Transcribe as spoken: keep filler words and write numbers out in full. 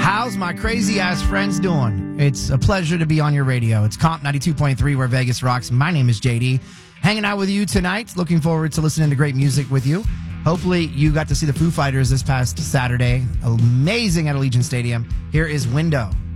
How's my crazy ass friends doing? It's a pleasure to be on your radio. It's Comp ninety-two point three where Vegas rocks. My name is J D. Hanging out with you tonight. Looking forward to listening to great music with you. Hopefully you got to see the Foo Fighters this past Saturday. Amazing at Allegiant Stadium. Here is Window.